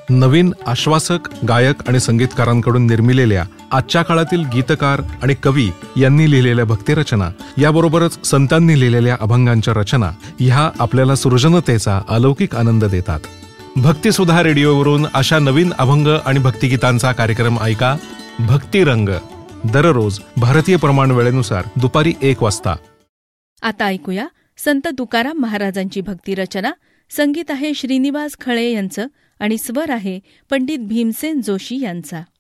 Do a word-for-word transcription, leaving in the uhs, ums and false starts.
नवीन आश्वासक गायक आणि संगीतकारांकडून निर्मिलेल्या आजच्या काळातील गीतकार आणि कवी यांनी लिहिलेल्या भक्तिरचना याबरोबरच संतांनी लिहिलेल्या अभंगांच्या रचना ह्या आपल्याला सृजनतेचा अलौकिक आनंद देतात. भक्तिसुधा रेडिओवरून अशा नवीन अभंग आणि भक्तिगीतांचा कार्यक्रम ऐका. भक्तिरंग दररोज भारतीय प्रमाण वेळेनुसार दुपारी एक वाजता. आता ऐकूया संत तुकाराम महाराजांची भक्तिरचना. संगीत आहे श्रीनिवास खळे यांचं आणि स्वर आहे पंडित भीमसेन जोशी यांचा.